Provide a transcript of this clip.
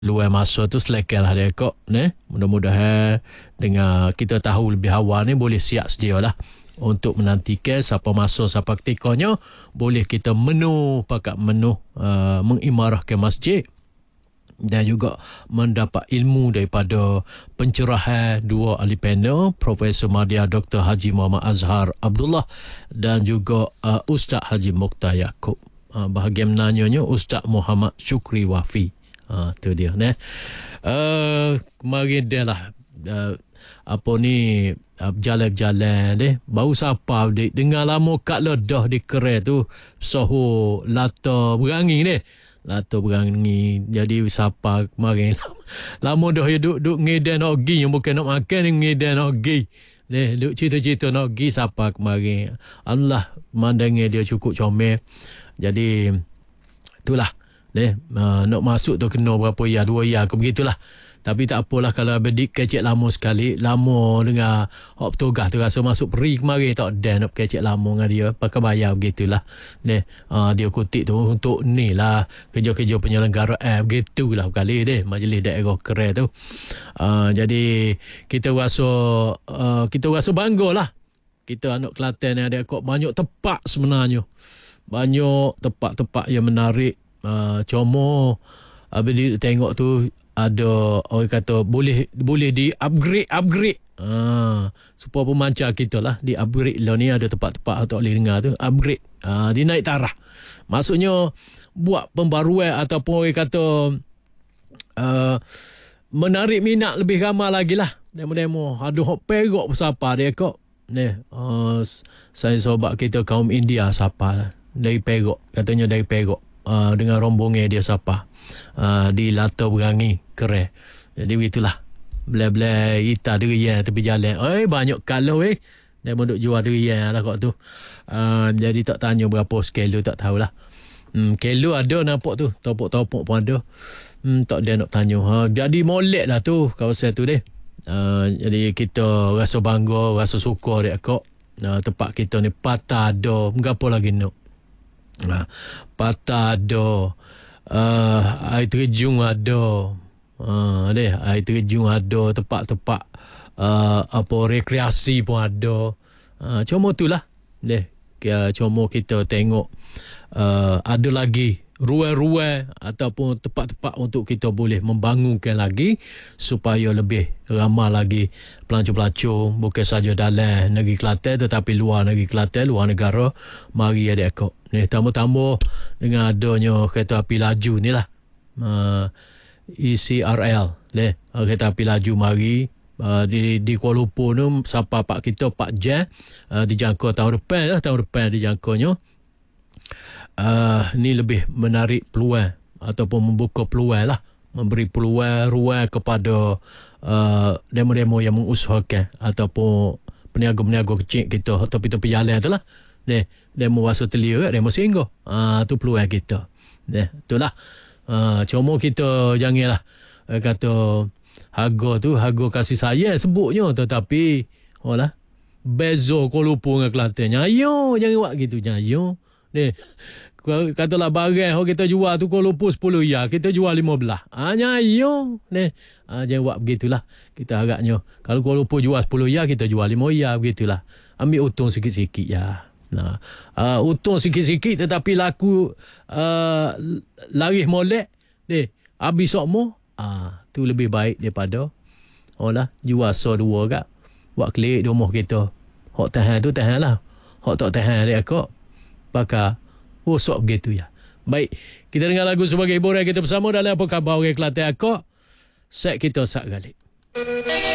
luar masa tu selekan lah dia kok ne. Mudah-mudahan dengan kita tahu lebih awal ni boleh siap sedia lah untuk menantikan siapa masa siapa ketikanya boleh kita pakat mengimarahkan masjid dan juga mendapat ilmu daripada pencerahan dua ahli panel, Profesor Madya Dr. Haji Muhammad Azhar Abdullah dan juga Ustaz Haji Mokhtar Yaakob. Bahagian menanyanya Ustaz Muhammad Syukri Wafi. Tu dia ne. Kemarin dia lah berjalan-jalan deh. Baru sapa dik dengar lama kat ledah di kerai tu soho lata berangi deh. Lata berangi. Jadi sapa kemarin lama dah duk ngedan nak pergi yang bukan nak makan ngedan nak pergi. Deh duk cerita-cerita nak pergi sapa kemarin. Allah mandangnya dia cukup comel. Jadi itulah nak masuk tu kena berapa ya 2 ya ke begitulah. Tapi tak apalah kalau bedik kecek lama sekali, lama dengan hok petugas tu rasa masuk peri kemarin tak ada nak kecek lama dengan dia pakai bayar begitulah. Dia kutip tu untuk ni lah kerja-kerja penyelenggaraan begitulah kali majlis daerah Kerai tu. Jadi kita rasa banggalah. Kita anak Kelantan ni ada kok banyak tempat sebenarnya. Banyak tempat-tempat yang menarik. Cuma bila tengok tu ada orang kata boleh di upgrade supaya pemancar kita lah di upgrade lah ni. Ada tempat-tempat tak boleh dengar tu upgrade, dinaik taraf, maksudnya buat pembaruan ataupun orang kata menarik minat lebih ramai lagi lah. Demo-demo ada hok Perak siapa dia kok ni, saya sobat kita kaum India siapa dari Perak, katanya dari Perak. Dengan rombongan dia siapa di Lata Berangi Kerai. Jadi begitulah bela-bela ita durian tepi jalan. Banyak kalau dia mau duk jual durian lah kok tu. Jadi tak tanya berapa kilo tak tahulah. Kilo ada nampak tu, topok-topok pun ada. Tak ada nak tanya. Jadi molek lah tu kawasan tu deh. Jadi kita rasa bangga, rasa suka dia kok. Tempat kita ni patah ada, berapa lagi nak. Patah ada, air terjun ada, air terjun ada, tempat-tempat rekreasi pun ada. Cuma itulah cuma kita tengok ada lagi ruang-ruang ataupun tempat-tempat untuk kita boleh membangunkan lagi supaya lebih ramai lagi pelancong-pelancong bukan saja dalam negeri Kelantan tetapi luar negeri Kelantan, luar negara. Mari ada kok ni tambah-tambah dengan adanya kereta api laju ni lah, ECRL kereta api laju mari di Kuala Lumpur tu sampai pak kita 4 jam dijangkau tahun depan dijangkaunya. Ni lebih menarik peluang ataupun membuka peluang lah, memberi peluang ruang kepada demo-demo yang mengusahakan ataupun peniaga-peniaga kecil kita tepi-tepi jalan tu lah. Demo basuh telia, demo singgah. Tu peluang kita. Itulah. Cuma kita janganlah kata harga kasih sayang sebutnya, tetapi beza Kuala Lumpur dengan Kelantan. Nyayo jangan buat gitu, nyayo. Katalah barang kita jual tu Kuala Lumpur 10 ya, kita jual 15. Nyayo jangan buat begitulah. Kita harapnya kalau Kuala Lumpur jual 10 ya, kita jual 5 ya, begitulah. Ambil untung sikit-sikit ya. Untung sikit-sikit tetapi laku laris molek habis sokmo, tu lebih baik daripada jual so dua kak buat klik di rumah kita. Hak tahan tu tahan lah, hak tak tahan dia kok pakai sok begitu ya. Baik, kita dengar lagu sebagai hiburan kita bersama dalam Apa Khabar Orang Kelantan kok. Set kita sak galik.